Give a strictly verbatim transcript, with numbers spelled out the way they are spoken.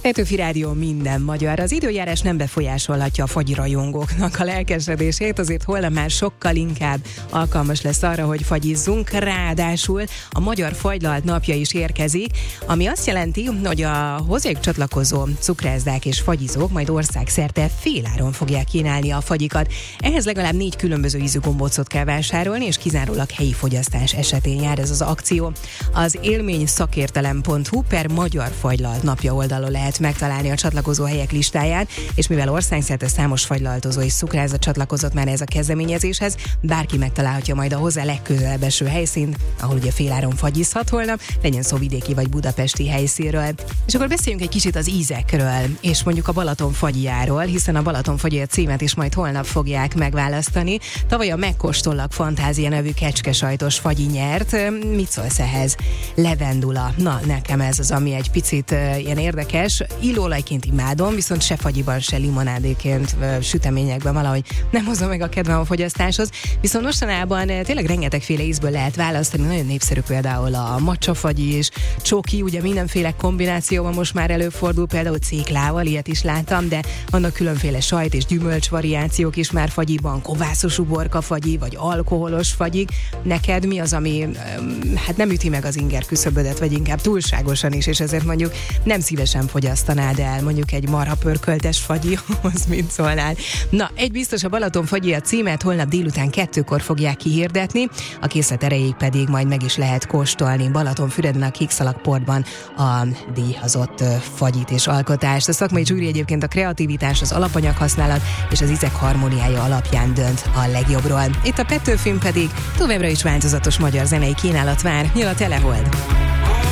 Petőfi Rádió minden magyar. Az időjárás nem befolyásolhatja a fagyirajongóknak a lelkesedését, azért holnap már sokkal inkább alkalmas lesz arra, hogy fagyizzunk. Ráadásul a Magyar Fagylalt napja is érkezik, ami azt jelenti, hogy a hozzájuk csatlakozó cukrászdák és fagyizók majd országszerte féláron fogják kínálni a fagyikat. Ehhez legalább négy különböző ízű gombócot kell vásárolni, és kizárólag helyi fogyasztás esetén jár ez az akció. Az élményszakértelem pont hu per Magyar Fagylalt napja oldalon lehet megtalálni a csatlakozó helyek listáját, és mivel országszerte számos fagylaltozó és cukrászda csatlakozott már ez a kezdeményezéshez, bárki megtalálhatja majd a hozzá legközelebb eső helyszínt, ahol ugye féláron fagyizhat holnap, legyen szó vidéki vagy budapesti helyszínről. És akkor beszéljünk egy kicsit az ízekről, és mondjuk a Balaton fagyjáról, hiszen a Balaton fagyja címet is majd holnap fogják megválasztani. Tavaly a Megkóstollak Fantázia nevű kecskesajtos fagyi nyert. Mit szólsz ehhez? Levendula. Na, nekem ez az, ami egy picit uh, ilyen érdekes. Illóolajként imádom, viszont se fagyiban, se limonádéként, süteményekben valahogy nem hozom meg a kedvem a fogyasztáshoz. Viszont mostanában tényleg rengetegféle ízből lehet választani, nagyon népszerű például a macsafagyi és csoki, ugye mindenféle kombinációban most már előfordul, például céklával, ilyet is láttam, de vannak különféle sajt és gyümölcs variációk is már fagyiban, kovászos uborka fagyi, vagy alkoholos fagyig. Neked mi az, ami hát nem üti meg az inger küszöbödet, vagy inkább túlságosan is, és ezért mondjuk nem szívesen fogyasztanád el mondjuk egy marha pörköltes fagyihoz, mint szólnál. Na, egy biztos, a Balaton fagyi a címet holnap délután kettőkor fogják kihirdetni, a készlet erejéig pedig majd meg is lehet kóstolni Balatonfüreden a Kékszalagportban a díjazott fagyit és alkotást. A szakmai zsűri egyébként a kreativitás, az alapanyag használat és az ízek harmóniája alapján dönt a legjobbról. Itt a Petőfin pedig továbbra is változatos magyar zenei kínálat vár, jön a Telehold.